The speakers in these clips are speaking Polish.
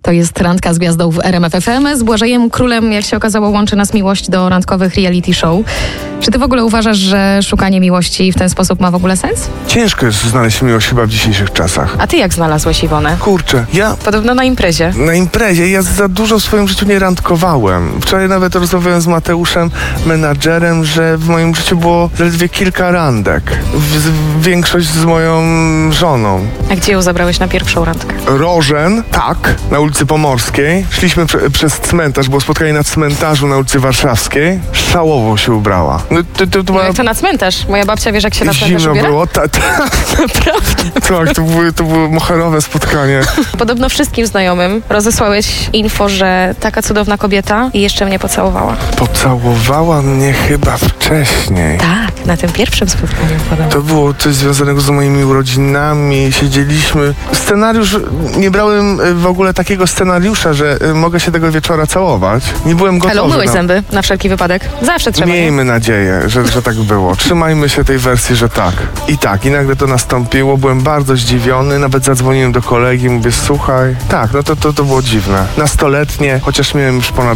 To jest Randka z Gwiazdą w RMF FM. Z Błażejem Królem, jak się okazało, łączy nas miłość do randkowych reality show. Czy ty w ogóle uważasz, że szukanie miłości w ten sposób ma w ogóle sens? Ciężko jest znaleźć miłość chyba w dzisiejszych czasach. A ty jak znalazłeś Iwonę? Kurczę, ja Podobno na imprezie. na imprezie, ja za dużo w swoim życiu nie randkowałem. Wczoraj nawet rozmawiałem z Mateuszem, menadżerem, że w moim życiu było zaledwie kilka randek. Większość z moją żoną. A gdzie ją zabrałeś na pierwszą randkę? Rożen, tak, na ulicy Pomorskiej. Szliśmy przez cmentarz, było spotkanie na cmentarzu na ulicy Warszawskiej. Szałowo się ubrała. To była... Jak to na cmentarz? Moja babcia, wiesz, jak się na cmentarz Zimno ubiera? było, tak. Naprawdę. Tak, to było moherowe spotkanie. Podobno wszystkim znajomym rozesłałeś info, że taka cudowna kobieta i jeszcze mnie pocałowała. Pocałowała mnie chyba wcześniej. Tak, na tym pierwszym spotkaniu podobno. To było coś związanego z moimi urodzinami, siedzieliśmy. Scenariusz, nie brałem w ogóle takiego scenariusza, że mogę się tego wieczora całować. Nie byłem gotowy. Ale umyłeś zęby na wszelki wypadek? Zawsze trzeba. Miejmy nadzieję, że tak było. Trzymajmy się tej wersji, że tak. I nagle to nastąpiło. Byłem bardzo zdziwiony, nawet zadzwoniłem do kolegi, mówię, słuchaj. Tak, no to było dziwne. Nastoletnie, chociaż miałem już ponad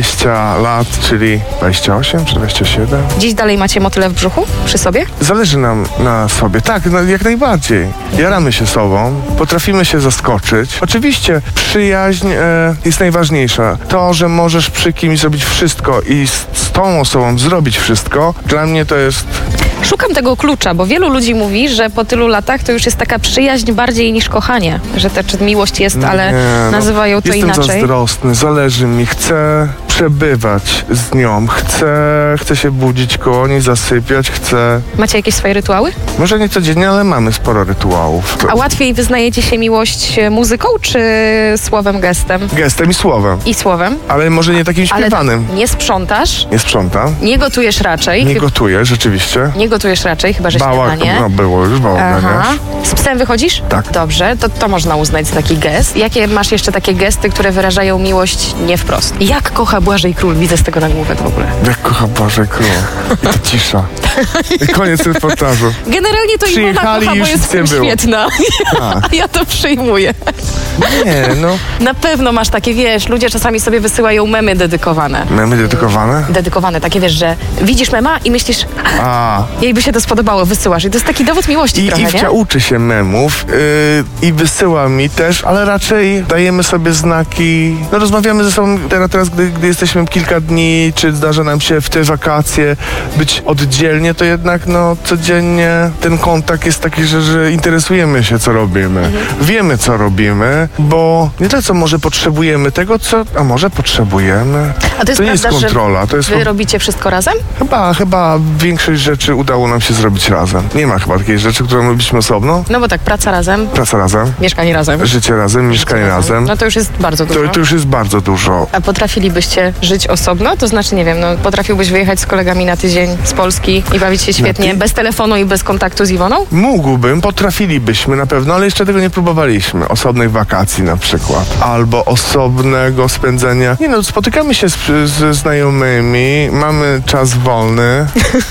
20 lat, czyli 28 czy 27. Dziś dalej macie motyle w brzuchu? Przy sobie? Zależy nam na sobie. Tak, no, jak najbardziej. Jaramy się sobą, potrafimy się zaskoczyć. Oczywiście przyjaźń jest najważniejsza. To, że możesz przy kimś zrobić wszystko i z tą osobą zrobić wszystko, dla mnie to jest... Szukam tego klucza, bo wielu ludzi mówi, że po tylu latach to już jest taka przyjaźń bardziej niż kochanie. Że czy miłość jest, ale nazywają to jestem inaczej. Jestem zazdrosny, zależy mi, chcę przebywać z nią, chcę się budzić koło niej, zasypiać, chcę... Macie jakieś swoje rytuały? Może nie codziennie, ale mamy sporo rytuałów. A łatwiej wyznajecie się miłość muzyką, czy słowem, gestem? Gestem i słowem. I słowem? Ale może nie takim śpiewanym. Ale nie sprzątasz? Nie sprzątam. Nie gotujesz raczej? Nie gotuję, rzeczywiście. Nie gotujesz raczej, chyba że śniadanie. No było już bałaganie. Z psem wychodzisz? Tak. Dobrze, to można uznać za taki gest. Jakie masz jeszcze takie gesty, które wyrażają miłość nie wprost? Jak kocha Błażej Król? Widzę z tego nagłówek w ogóle. Jak kocha Błażej Król. I to cisza. I koniec reportażu. Generalnie to Iwona kocha, bo jest w tym świetna. Ja to przyjmuję. Nie, no. Na pewno masz takie, wiesz, ludzie czasami sobie wysyłają memy dedykowane. Memy dedykowane? Dedykowane, takie wiesz, że widzisz mema i myślisz, jej by się to spodobało, wysyłasz. I to jest taki dowód miłości trochę, Iwcia nie? uczy się memów i wysyła mi też, ale raczej dajemy sobie znaki. No rozmawiamy ze sobą teraz, gdy jesteśmy kilka dni, czy zdarza nam się w te wakacje być oddzielnie, to jednak no codziennie ten kontakt jest taki, że interesujemy się, co robimy. Wiemy, co robimy, bo nie tyle, co może potrzebujemy tego, a może potrzebujemy. A to jest nie jest prawda, kontrola. Że wy robicie wszystko razem? Chyba większość rzeczy udało nam się zrobić razem. Nie ma chyba takiej rzeczy, którą robiliśmy osobno. No bo tak, praca razem. Praca razem. Mieszkanie razem. Życie razem, mieszkanie razem. No to już jest bardzo dużo. To już jest bardzo dużo. A potrafilibyście żyć osobno? To znaczy, nie wiem, no potrafiłbyś wyjechać z kolegami na tydzień z Polski i bawić się świetnie, bez telefonu i bez kontaktu z Iwoną? Mógłbym, potrafilibyśmy na pewno, ale jeszcze tego nie próbowaliśmy. Osobnych wakacji na przykład. Albo osobnego spędzenia. Nie no, spotykamy się ze znajomymi, mamy czas wolny,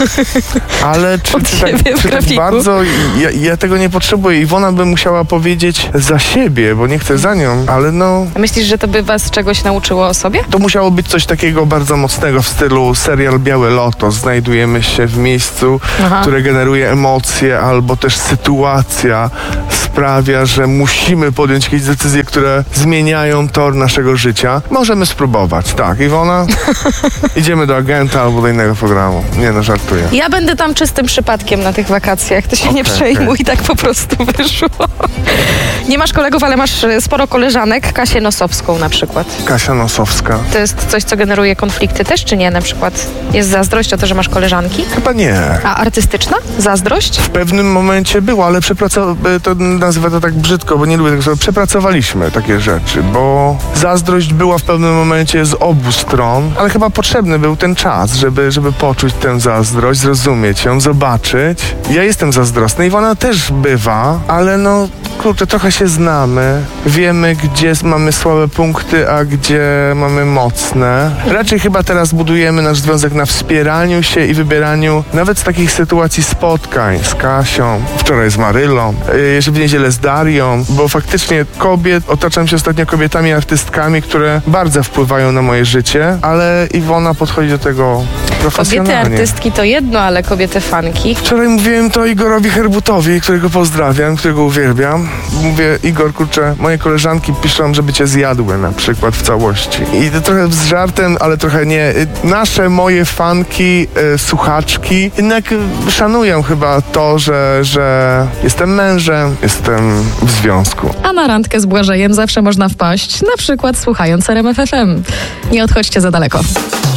ale czy tak bardzo ja tego nie potrzebuję. Iwona by musiała powiedzieć za siebie, bo nie chcę za nią, ale no... A myślisz, że to by was czegoś nauczyło o sobie? To musiało być coś takiego bardzo mocnego w stylu serial Białe Lotos. Znajdujemy się w miejscu, które generuje emocje, albo też sytuacja sprawia, że musimy podjąć jakieś decyzje, które zmieniają tor naszego życia. Możemy spróbować. Tak, Iwona? Idziemy do agenta albo do innego programu. Nie no, żartuję. Ja będę tam czystym przypadkiem na tych wakacjach. To się nie przejmuj, tak po prostu wyszło. Nie masz kolegów, ale masz sporo koleżanek. Kasię Nosowską na przykład. Kasia Nosowska. To jest coś, co generuje konflikty też, czy nie? Na przykład jest zazdrość o to, że masz koleżanki? Chyba nie. A artystyczna zazdrość? W pewnym momencie było, ale to nazywam to tak brzydko, bo nie lubię tego słowa. Przepracowaliśmy takie rzeczy, bo zazdrość była w pewnym momencie z obu stron, ale chyba potrzebny był ten czas, żeby poczuć tę zazdrość, zrozumieć ją, zobaczyć. Ja jestem zazdrosny, Iwona też bywa, ale no kurczę, trochę się znamy, wiemy, gdzie mamy słabe punkty, a gdzie mamy mocne. Raczej chyba teraz budujemy nasz związek na wspieraniu się i wybieraniu nawet z takich sytuacji spotkań z Kasią, wczoraj z Marylą, jeszcze w niedzielę z Darią, bo faktycznie kobiet. Otaczam się ostatnio kobietami artystkami, które bardzo wpływają na moje życie, ale Iwona podchodzi do tego profesjonalnie. Kobiety artystki to jedno, ale kobiety fanki. Wczoraj mówiłem to Igorowi Herbutowi, którego pozdrawiam, którego uwielbiam. Mówię, Igor, kurczę, moje koleżanki piszą, żeby cię zjadły na przykład w całości. I to trochę z żartem, ale trochę nie. Moje fanki, słuchaczki jednak szanują chyba to, że jestem mężem, jestem w związku. A na randkę z Błażejem zawsze można wpaść, na przykład słuchając RMF FM. Nie odchodźcie za daleko.